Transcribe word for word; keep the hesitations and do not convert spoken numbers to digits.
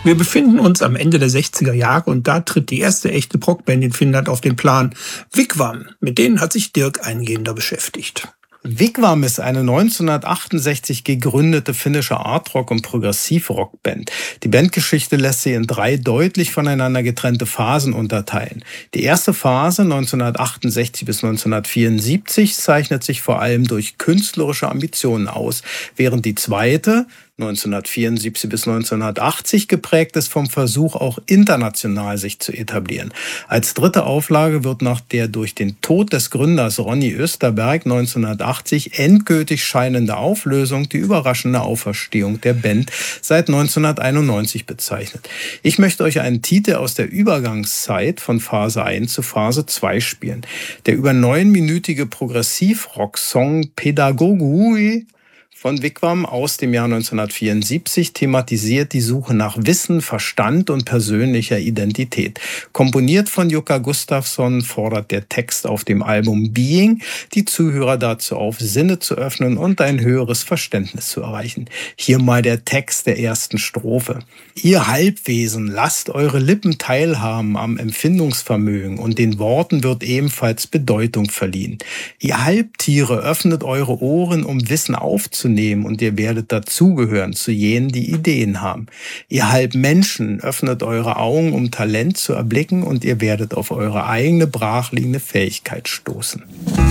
Wir befinden uns am Ende der sechziger Jahre und da tritt die erste echte Prog-Band in Finnland auf den Plan. Wigwam. Mit denen hat sich Dirk eingehender beschäftigt. Wigwam ist eine neunzehnhundertachtundsechzig gegründete finnische Art-Rock- und Progressiv-Rock-Band. Die Bandgeschichte lässt sie in drei deutlich voneinander getrennte Phasen unterteilen. Die erste Phase, neunzehnhundertachtundsechzig bis neunzehnhundertvierundsiebzig, zeichnet sich vor allem durch künstlerische Ambitionen aus, während die zweite, neunzehnhundertvierundsiebzig bis neunzehnhundertachtzig, geprägt ist vom Versuch, auch international sich zu etablieren. Als dritte Auflage wird nach der durch den Tod des Gründers Ronny Österberg neunzehnhundertachtzig endgültig scheinende Auflösung die überraschende Auferstehung der Band seit neunzehnhunderteinundneunzig bezeichnet. Ich möchte euch einen Titel aus der Übergangszeit von Phase eins zu Phase zwei spielen. Der über neunminütige Progressiv-Rock-Song Pedagogui von Wigwam aus dem Jahr neunzehnhundertvierundsiebzig thematisiert die Suche nach Wissen, Verstand und persönlicher Identität. Komponiert von Jukka Gustafsson fordert der Text auf dem Album Being die Zuhörer dazu auf, Sinne zu öffnen und ein höheres Verständnis zu erreichen. Hier mal der Text der ersten Strophe. Ihr Halbwesen, lasst eure Lippen teilhaben am Empfindungsvermögen und den Worten wird ebenfalls Bedeutung verliehen. Ihr Halbtiere, öffnet eure Ohren, um Wissen aufzunehmen, und ihr werdet dazugehören zu jenen, die Ideen haben. Ihr Halbmenschen, öffnet eure Augen, um Talent zu erblicken und ihr werdet auf eure eigene brachliegende Fähigkeit stoßen.